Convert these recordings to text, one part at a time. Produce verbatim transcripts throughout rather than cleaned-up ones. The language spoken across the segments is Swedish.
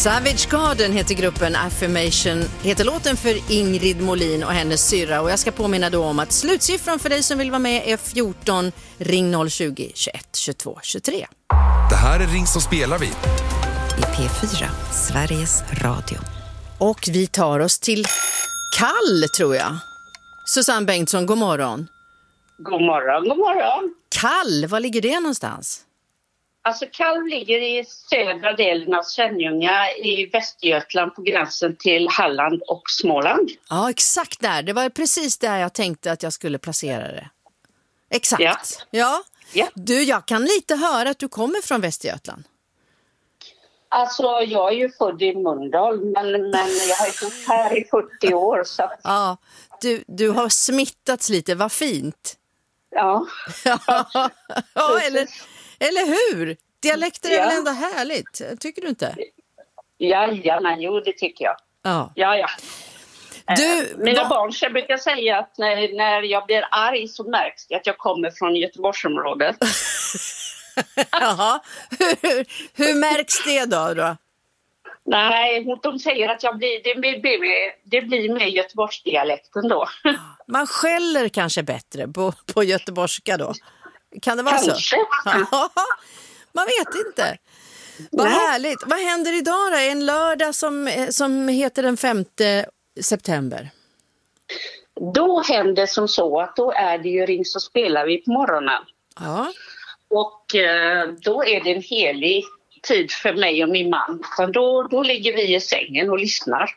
Savage Garden heter gruppen, Affirmation heter låten för Ingrid Molin och hennes syrra. Och jag ska påminna då om att slutsiffran för dig som vill vara med är fjorton. Ring noll tjugo, tjugoett, tjugotvå, tjugotre. Det här är Ring så spelar vi. I P fyra, Sveriges Radio. Och vi tar oss till Kall, tror jag. Susanne Bengtsson, god morgon. God morgon, god morgon. Kall, var ligger det någonstans? Alltså Kall ligger i södra delen av Svenljunga i Västergötland på gränsen till Halland och Småland. Ja, exakt där. Det var precis där jag tänkte att jag skulle placera det. Exakt. Ja. Ja. Ja. Du, jag kan lite höra att du kommer från Västergötland. Alltså jag är ju född i Mölndal men, men jag har ju bott här i fyrtio år. Så. Ja, du, du har smittats lite, vad fint. Ja. Ja, eller, eller hur? Dialekter är Ja. väl ändå härligt, tycker du inte? Ja, ja, men jo det tycker jag. Ja. Ja, ja. Du, Mina va- barn så brukar säga att när, när jag blir arg så märks det att jag kommer från Göteborgsområdet. Jaha. Hur, hur märks det då? då? Nej, de säger att jag blir, det, blir, det blir med Göteborgsdialekten då. Man skäller kanske bättre på, på göteborgska då. Kan det vara Kanske. så? Ja, man vet inte. Vad Nej. härligt. Vad händer idag då? En lördag som, som heter den femte september. Då händer som så att då är det ju Ring så spelar vi på morgonen. Ja. Och eh, då är det en helig tid för mig och min man. Så då, då ligger vi i sängen och lyssnar.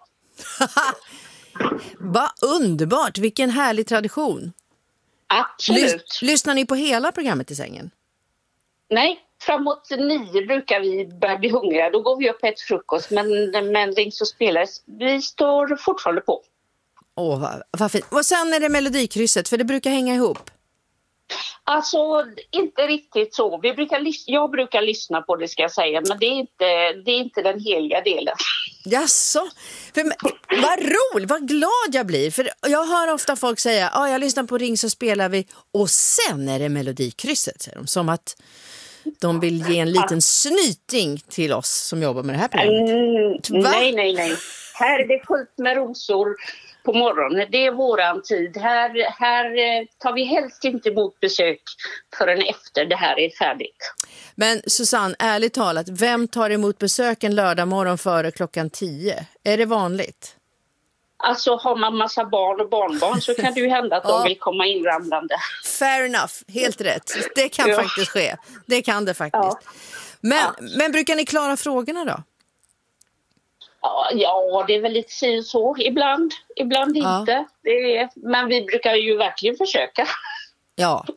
Vad underbart. Vilken härlig tradition. Absolut. Lys- lyssnar ni på hela programmet i sängen? Nej, framåt nio brukar vi börja bli hungriga. Då går vi upp och äter frukost. Men, men Ring så spelar vi står fortfarande på. Åh, vad, vad fint. Och sen är det melodikrysset, för det brukar hänga ihop. Alltså inte riktigt så. Vi brukar, lys- jag brukar lyssna på det ska jag säga. Men det är inte, det är inte den heliga delen. Jaså? För, vad roligt, vad glad jag blir. För jag hör ofta folk säga, ja, jag lyssnar på Ring så spelar vi. Och sen är det melodikrysset, säger de. Som att de vill ge en liten snyting till oss som jobbar med det här programmet. Mm, Va? nej, nej, nej. Här är det fullt med rosor på morgonen. Det är våran tid. Här, här eh, tar vi helst inte emot besök förrän efter det här är färdigt. Men Susanne, ärligt talat, vem tar emot besök en lördag morgon före klockan tio? Är det vanligt? Alltså har man massa barn och barnbarn så kan det ju hända att Ja. de vill komma inramlande. Fair enough, helt rätt. Det kan Ja. faktiskt ske. Det kan det faktiskt. Ja. Men, Ja. men brukar ni klara frågorna då? Ja, ja, det är väl lite si och så. Ibland, ibland Ja. inte. Det är, men vi brukar ju verkligen försöka. Ja.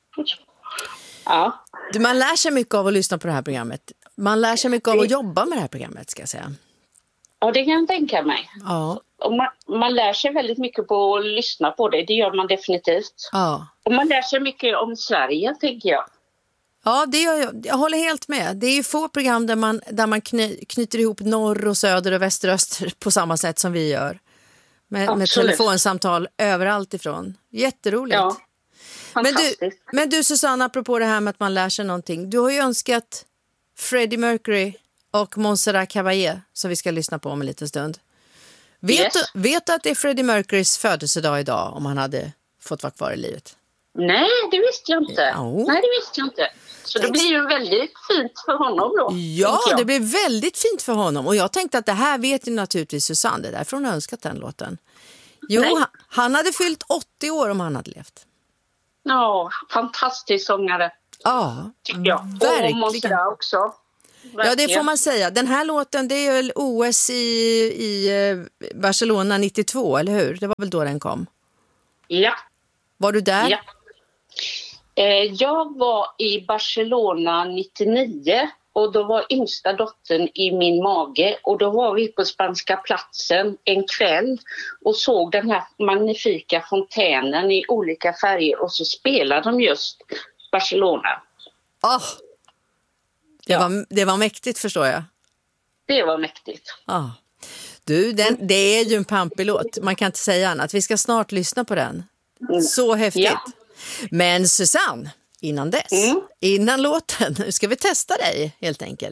Ja. Du, man lär sig mycket av att lyssna på det här programmet. Man lär sig mycket av att jobba med det här programmet, ska jag säga. Ja, det kan jag tänka mig. Ja. Och man, man lär sig väldigt mycket på att lyssna på det. Det gör man definitivt. Ja. Och man lär sig mycket om Sverige, tänker jag. Ja, det gör jag. Jag håller helt med. Det är ju få program där man, där man kny, knyter ihop norr och söder och väster och öster på samma sätt som vi gör. Med, med Absolut. telefonsamtal överallt ifrån. Jätteroligt. Ja, Men du, fantastiskt. men du Susanne, apropå det här med att man lär sig någonting. Du har ju önskat Freddie Mercury och Montserrat Caballé som vi ska lyssna på om en liten stund. Vet, Yes. du, vet du att det är Freddie Mercurys födelsedag idag om han hade fått vara kvar i livet? Nej, det visste jag inte. Ja. Nej, det visste jag inte. Så det blir ju väldigt fint för honom då. Ja, tänker jag. det blir väldigt fint för honom. Och jag tänkte att det här vet ju naturligtvis Susanne. Det är därför hon har önskat den låten. Jo, Nej. han, han hade fyllt åttio år om han hade levt. Ja, fantastisk sångare, Ja, tycker jag. Och verkligen. Montserrat också. Ja, det Verkligen. får man säga. Den här låten, det är väl O S i, i eh, Barcelona nittiotvå, eller hur? Det var väl då den kom. Ja, Var du där? ja. Eh, jag var i Barcelona nittionio och då var yngsta dottern i min mage och då var vi på Spanska platsen en kväll och såg den här magnifika fontänen i olika färger och så spelade de just Barcelona. Ah, det, Ja. var, det var mäktigt, förstår jag. Det var mäktigt. Ah. Du, den, det är ju en pampig låt. Man kan inte säga annat. Vi ska snart lyssna på den. Så häftigt. Ja. Men Susanne, innan dess, Mm. innan låten, nu ska vi testa dig helt enkelt.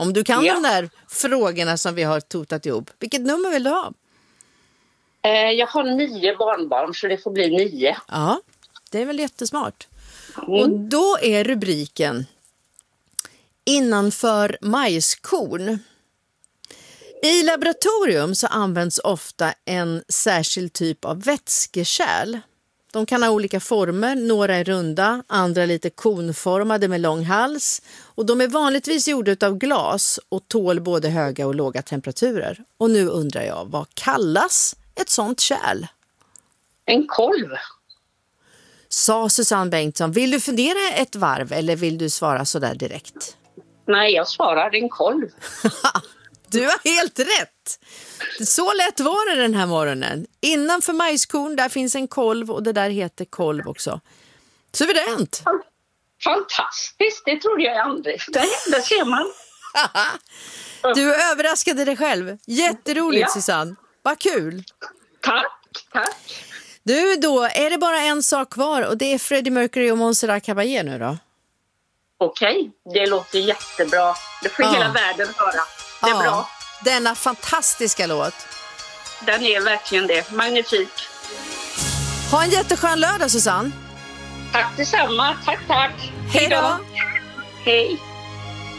Om du kan Ja. de där frågorna som vi har totat ihop. Vilket nummer vill du ha? Eh, jag har nio barnbarn så det får bli nio. Ja, det är väl jättesmart. Mm. Och då är rubriken Innanför majskorn. I laboratorium så används ofta en särskild typ av vätskekärl. De kan ha olika former, några är runda, andra lite konformade med lång hals. Och de är vanligtvis gjorda av glas och tål både höga och låga temperaturer. Och nu undrar jag, vad kallas ett sånt kärl? En kolv. Sa Susanne Bengtsson. Vill du fundera ett varv eller vill du svara så där direkt? Nej, jag svarar en kolv. Du har helt rätt. Så lätt var det den här morgonen. Innanför majskorn där finns en kolv och det där heter kolv också. Suveränt. Fantastiskt, det trodde jag aldrig. Där, där ser man. Du överraskade dig själv. Jätteroligt, Ja. Susanne. Vad kul. Tack, tack. Du, då är det bara en sak kvar och det är Freddie Mercury och Montserrat Caballé nu då. Okej, det låter jättebra. Det får Ja. hela världen höra. Det är bra. Denna fantastiska låt. Den är verkligen det. Magnifik. Ha en jätteskön lördag, Susanne. Tack detsamma. Tack, tack. Hej då. Hej.